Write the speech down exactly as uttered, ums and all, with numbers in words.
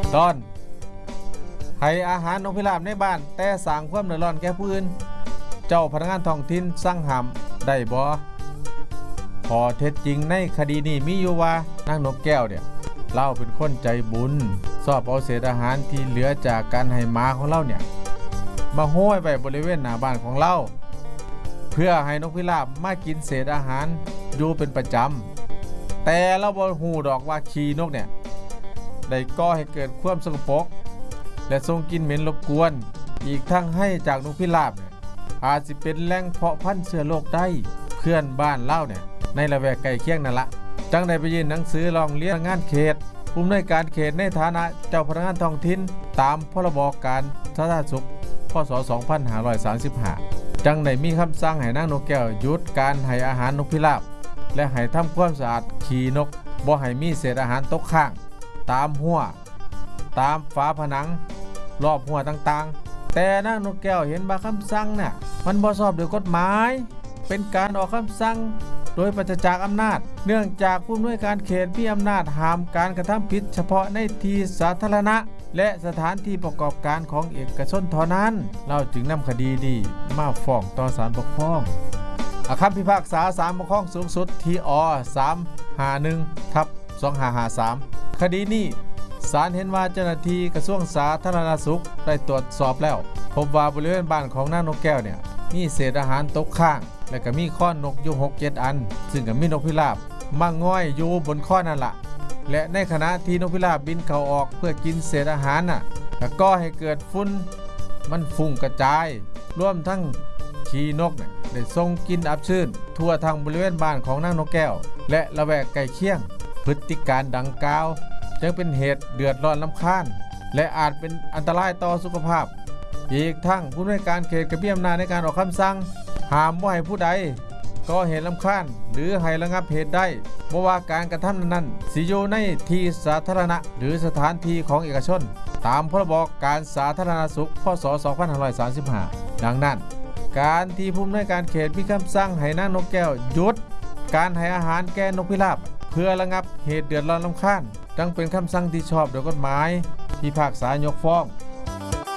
ตอนให้อาหารนกพิราบในบ้านแต่สร้างความเดือดร้อนแก่ผู้อื่นเจ้าพนักงานท้องถิ่นสั่งห้ามได้บ่พอเท็จจริงในคดีนี้มีอยู่ว่านางนกแก้วเนี่ยเล่าเป็นคนใจบุญชอบเอาเศษอาหารที่เหลือจากการให้หมาของเล่าเนี่ยมาห้อยไว้บริเวณหน้าบ้านของเล่าเพื่อให้นกพิราบมากินเศษอาหารอยู่เป็นประจำแต่เราบ่ฮู้ดอกว่าขี้นกเนี่ยได้ก่อให้เกิดความสกปรกและส่งกลิ่นเหม็นรบกวนอีกทั้งให้จากนกพิราบเนี่ยอาจสิเป็นแหล่งเพาะพันธุ์เชื้อโรคได้เพื่อนบ้านเล่าเนี่ยในละแวกใกล้เคียงนั่นละจังได้ไปยื่นหนังสือร้องเรียนงานเขตผู้อำนวยการเขตในฐานะเจ้าพนักงานท้องถิ่นตามพรบการสาธารณสุขพ.ศ. สองพันห้าร้อยสามสิบห้าจังได้มีคำสั่งให้นางนกแก้วหยุดการให้อาหารนกพิราบและให้ทำความสะอาดขี้นกบ่ให้มีเศษอาหารตกค้างตามหัวตามฝาผนังรอบหัวต่างๆแต่นางนกแก้วเห็นว่าคำสั่งน่ะมันบ่ชอบด้วยกฎหมายเป็นการออกคำสั่งโดยปราศจากอำนาจเนื่องจากผู้อำนวยการเขตมีอำนาจห้ามการกระทำผิดเฉพาะในที่สาธารณะและสถานที่ประกอบการของเอกชนเท่านั้นเราจึงนำคดีนี้มาฟ้องต่อศาลปกครองคำพิพากษาศาลปกครองสูงสุดที่อ สามห้าหนึ่ง ทับ สองห้าห้าสาม คดีนี้ศาลเห็นว่าเจ้าหน้าที่กระทรวงสาธารณสุขได้ตรวจสอบแล้วพบว่าบริเวณบ้านของนางนกแก้วเนี่ยมีเศษอาหารตกค้างและก็มีข้อนกอยู่ หกเจ็ด อันซึ่งก็มีนกพิราบมาง่อยอยู่บนข้อนั่นละและในขณะที่นกพิราบบินเข้าออกเพื่อกินเศษอาหารน่ะก็ก่อให้เกิดฝุ่นมันฟุ้งกระจายรวมทั้งขี้นกเนี่ยได้ส่งกลิ่นอับชื้นทั่วทางบริเวณบ้านของนางนกแก้วและละแวกใกล้เคียงพฤติการดังกล่าวจึงเป็นเหตุเดือดร้อนรำคาญและอาจเป็นอันตรายต่อสุขภาพอีกทั้งผู้อำนวยการเขตก็มีอำนาจในการออกคำสั่งห้ามว่าให้ผู้ใดก่อเหตุรำคาญหรือให้ระงับเหตุได้บ่ว่าการกระทำนั้นสิอยู่ในที่สาธารณะหรือสถานที่ของเอกชนตามพรบการสาธารณสุขพ.ศ. สองพันห้าร้อยสามสิบห้าดังนั้นการที่ผู้อำนวยการเขตมีคำสั่งให้นางนกแก้วหยุดการให้อาหารแก่นกพิราบเพื่อระงับเหตุเดือดร้อนรำคาญจังเป็นคำสั่งที่ชอบโดยกฎหมายพิพากษายกฟ้อง